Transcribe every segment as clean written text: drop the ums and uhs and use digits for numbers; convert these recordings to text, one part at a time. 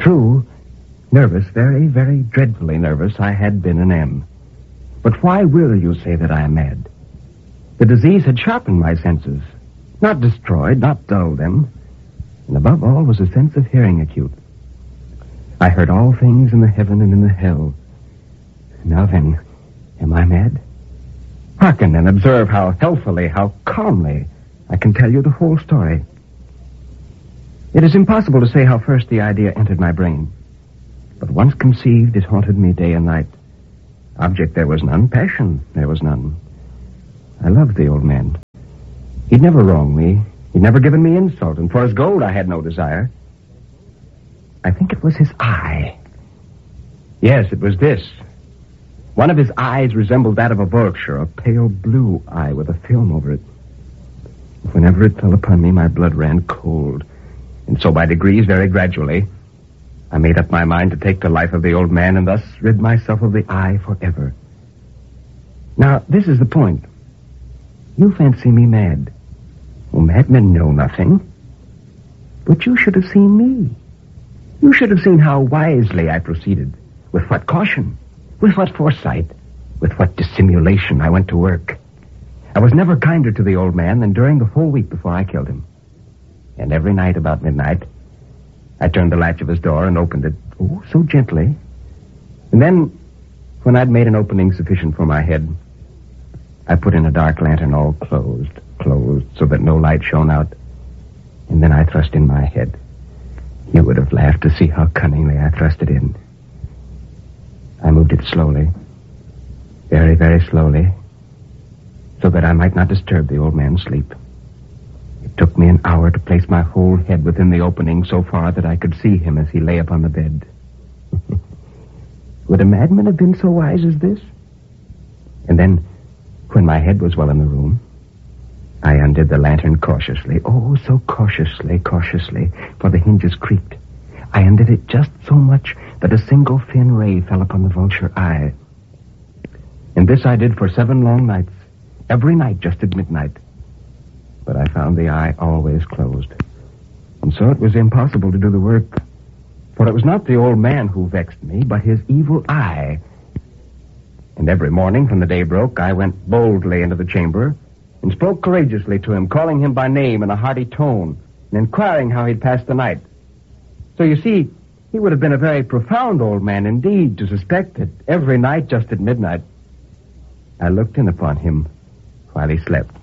True, nervous, very, very dreadfully nervous, I had been an M. But why will you say that I am mad? The disease had sharpened my senses, not destroyed, not dulled them. And above all was a sense of hearing acute. I heard all things in the heaven and in the hell. Now then, am I mad? Hearken and observe how healthily, how calmly I can tell you the whole story. It is impossible to say how first the idea entered my brain. But once conceived, it haunted me day and night. Object there was none, passion there was none. I loved the old man. He'd never wronged me. He'd never given me insult, and for his gold I had no desire. I think it was his eye. Yes, it was this. One of his eyes resembled that of a vulture, a pale blue eye with a film over it. Whenever it fell upon me, my blood ran cold. And so by degrees, very gradually, I made up my mind to take the life of the old man and thus rid myself of the eye forever. Now, this is the point. You fancy me mad. Well, madmen know nothing. But you should have seen me. You should have seen how wisely I proceeded, with what caution, with what foresight, with what dissimulation I went to work. I was never kinder to the old man than during the whole week before I killed him. And every night about midnight, I turned the latch of his door and opened it, oh, so gently. And then, when I'd made an opening sufficient for my head, I put in a dark lantern all closed, so that no light shone out. And then I thrust in my head. You would have laughed to see how cunningly I thrust it in. I moved it slowly, very, very slowly, so that I might not disturb the old man's sleep. It took me an hour to place my whole head within the opening so far that I could see him as he lay upon the bed. Would a madman have been so wise as this? And then, when my head was well in the room, I undid the lantern cautiously, oh, so cautiously, for the hinges creaked. I undid it just so much that a single thin ray fell upon the vulture eye. And this I did for 7 long nights, every night just at midnight. But I found the eye always closed. And so it was impossible to do the work. For it was not the old man who vexed me, but his evil eye. And every morning when the day broke, I went boldly into the chamber and spoke courageously to him, calling him by name in a hearty tone and inquiring how he'd passed the night. So you see, he would have been a very profound old man indeed to suspect that every night just at midnight, I looked in upon him while he slept.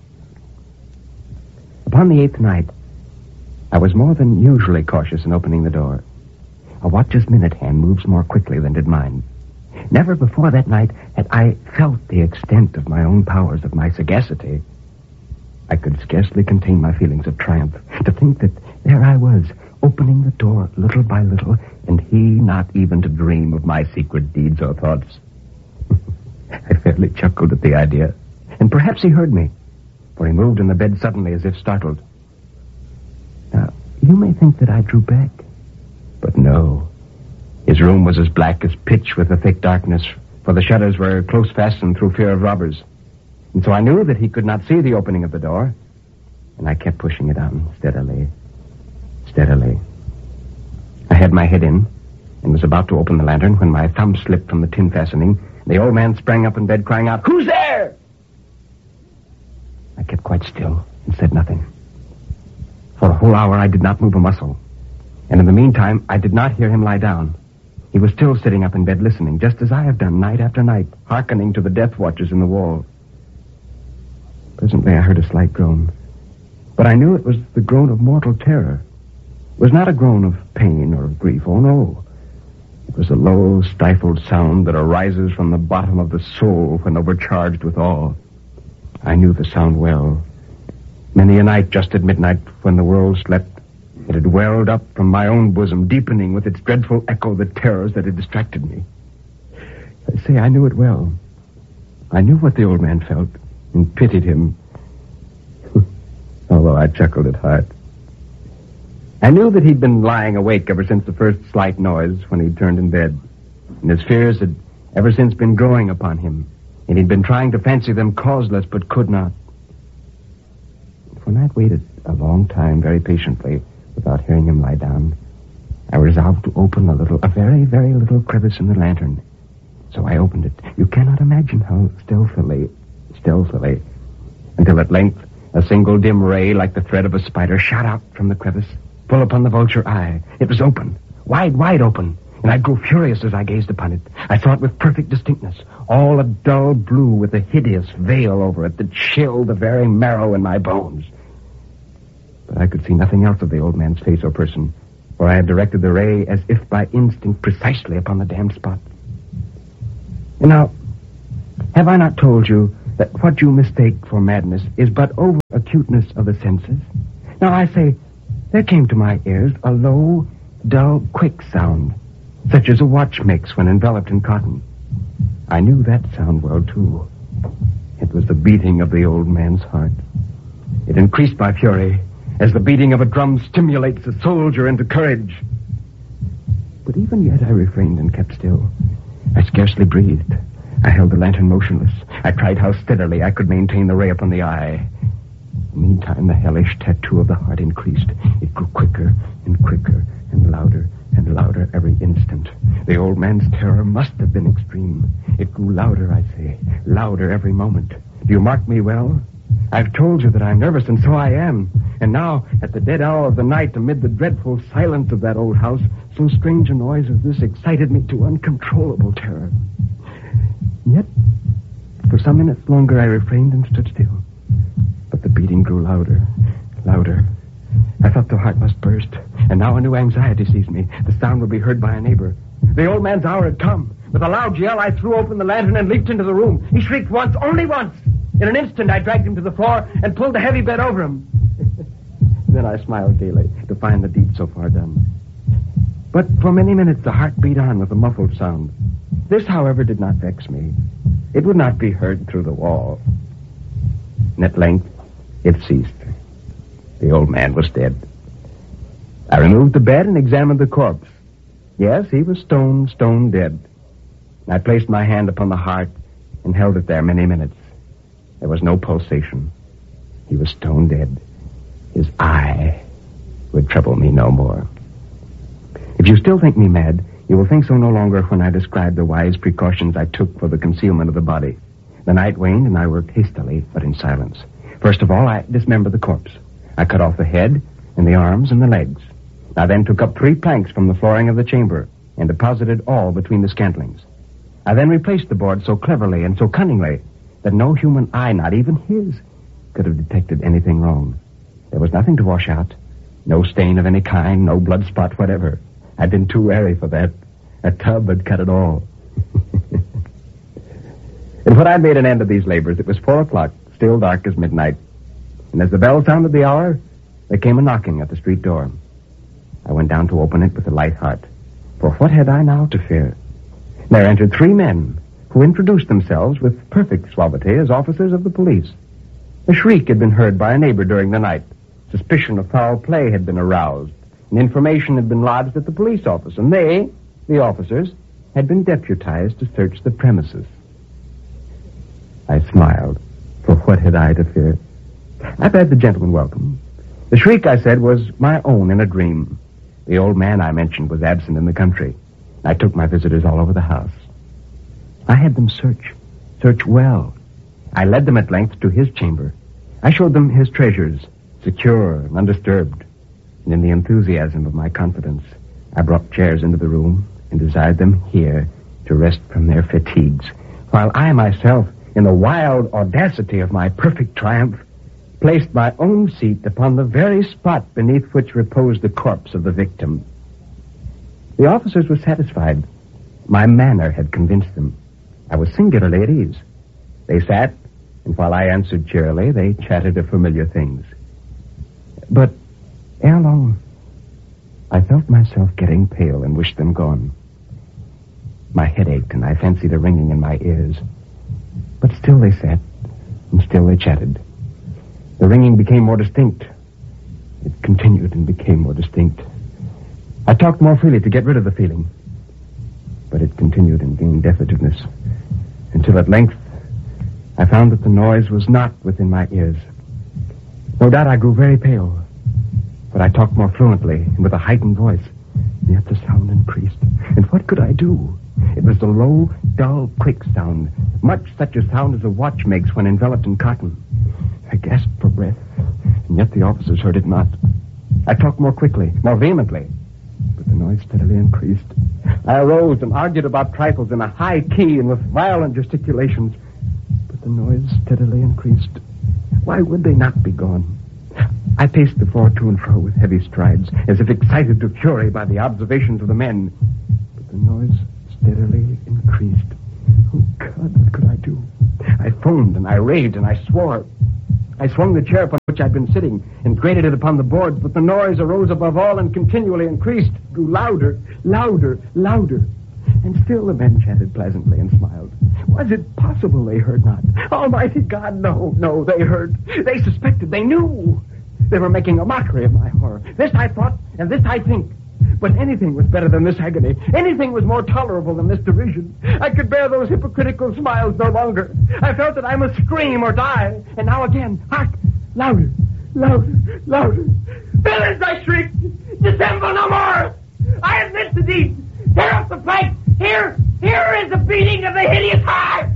Upon the 8th night, I was more than usually cautious in opening the door. A watch's minute hand moves more quickly than did mine. Never before that night had I felt the extent of my own powers, of my sagacity. I could scarcely contain my feelings of triumph to think that there I was, opening the door little by little, and he not even to dream of my secret deeds or thoughts. I fairly chuckled at the idea, and perhaps he heard me, for he moved in the bed suddenly as if startled. Now, you may think that I drew back, but no. His room was as black as pitch with a thick darkness, for the shutters were close fastened through fear of robbers. And so I knew that he could not see the opening of the door, and I kept pushing it on steadily. I had my head in and was about to open the lantern when my thumb slipped from the tin fastening, and the old man sprang up in bed crying out, "Who's there?" I kept quite still and said nothing. For a whole hour I did not move a muscle, and in the meantime I did not hear him lie down. He was still sitting up in bed listening, just as I have done night after night, hearkening to the death watches in the wall. Presently I heard a slight groan, but I knew it was the groan of mortal terror. It was not a groan of pain or of grief, oh no. It was a low, stifled sound that arises from the bottom of the soul when overcharged with awe. I knew the sound well. Many a night just at midnight when the world slept, it had welled up from my own bosom, deepening with its dreadful echo the terrors that had distracted me. I say I knew it well. I knew what the old man felt and pitied him, although I chuckled at heart. I knew that he'd been lying awake ever since the first slight noise when he'd turned in bed, and his fears had ever since been growing upon him, and he'd been trying to fancy them causeless but could not. When I'd waited a long time very patiently without hearing him lie down, I resolved to open a very, very little crevice in the lantern. So I opened it. You cannot imagine how stealthily, until at length a single dim ray, like the thread of a spider, shot out from the crevice, full upon the vulture eye. It was open, wide open, and I grew furious as I gazed upon it. I saw it with perfect distinctness, all a dull blue with a hideous veil over it that chilled the very marrow in my bones. But I could see nothing else of the old man's face or person, for I had directed the ray as if by instinct precisely upon the damned spot. And now, have I not told you that what you mistake for madness is but over-acuteness of the senses? Now I say, there came to my ears a low, dull, quick sound, such as a watch makes when enveloped in cotton. I knew that sound well, too. It was the beating of the old man's heart. It increased my fury, as the beating of a drum stimulates a soldier into courage. But even yet I refrained and kept still. I scarcely breathed. I held the lantern motionless. I tried how steadily I could maintain the ray upon the eye. Meantime, the hellish tattoo of the heart increased. It grew quicker and quicker and louder every instant. The old man's terror must have been extreme. It grew louder, I say, louder every moment. Do you mark me well? I've told you that I'm nervous, and so I am. And now, at the dead hour of the night, amid the dreadful silence of that old house, so strange a noise as this excited me to uncontrollable terror. Yet, for some minutes longer, I refrained and stood still. But the beating grew louder. I thought the heart must burst, and now a new anxiety seized me. The sound would be heard by a neighbor. The old man's hour had come. With a loud yell, I threw open the lantern and leaped into the room. He shrieked once, only once. In an instant, I dragged him to the floor and pulled the heavy bed over him. Then I smiled gaily to find the deed so far done. But for many minutes, the heart beat on with a muffled sound. This, however, did not vex me. It would not be heard through the wall. And at length, it ceased. The old man was dead. I removed the bed and examined the corpse. Yes, he was stone dead. I placed my hand upon the heart and held it there many minutes. There was no pulsation. He was stone dead. His eye would trouble me no more. If you still think me mad, you will think so no longer when I describe the wise precautions I took for the concealment of the body. The night waned, and I worked hastily, but in silence. First of all, I dismembered the corpse. I cut off the head and the arms and the legs. I then took up 3 planks from the flooring of the chamber and deposited all between the scantlings. I then replaced the board so cleverly and so cunningly that no human eye, not even his, could have detected anything wrong. There was nothing to wash out. No stain of any kind, no blood spot whatever. I'd been too wary for that. A tub had cut it all. And when I'd made an end of these labors, it was 4 o'clock, still dark as midnight. And as the bell sounded the hour, there came a knocking at the street door. I went down to open it with a light heart. For what had I now to fear? There entered 3 men who introduced themselves with perfect suavity as officers of the police. A shriek had been heard by a neighbor during the night. Suspicion of foul play had been aroused. And information had been lodged at the police office. And they, the officers, had been deputized to search the premises. I smiled. For what had I to fear? I bade the gentleman welcome. The shriek, I said, was my own in a dream. The old man I mentioned was absent in the country. I took my visitors all over the house. I had them search well. I led them at length to his chamber. I showed them his treasures, secure and undisturbed. And in the enthusiasm of my confidence, I brought chairs into the room and desired them here to rest from their fatigues, while I myself, in the wild audacity of my perfect triumph, placed my own seat upon the very spot beneath which reposed the corpse of the victim. The officers were satisfied. My manner had convinced them. I was singularly at ease. They sat, and while I answered cheerily, they chatted of familiar things. But ere long, I felt myself getting pale and wished them gone. My head ached, and I fancied a ringing in my ears. But still they sat, and still they chatted. The ringing became more distinct. It continued and became more distinct. I talked more freely to get rid of the feeling. But it continued and gained definitiveness, until at length I found that the noise was not within my ears. No doubt I grew very pale, but I talked more fluently and with a heightened voice. yet the sound increased. And what could I do? It was a low, dull, quick sound, much such a sound as a watch makes when enveloped in cotton. I gasped for breath, and yet the officers heard it not. I talked more quickly, more vehemently, but the noise steadily increased. I arose and argued about trifles in a high key and with violent gesticulations, but the noise steadily increased. Why would they not be gone? I paced the floor to and fro with heavy strides, as if excited to fury by the observations of the men. But the noise steadily increased. Oh, God, what could I do? I foamed and I raved and I swore. I swung the chair upon which I'd been sitting and grated it upon the boards, but the noise arose above all and continually increased, grew louder, louder, louder. And still the men chatted pleasantly and smiled. Was it possible they heard not? Almighty God, no, they heard. They suspected, they knew. They were making a mockery of my horror. This I thought, and this I think. But anything was better than this agony. Anything was more tolerable than this derision. I could bear those hypocritical smiles no longer. I felt that I must scream or die. And now again, hark, louder, louder, louder. Villains, I shrieked, dissemble no more. I admit the deed. Tear up the plank. Here is the beating of the hideous heart.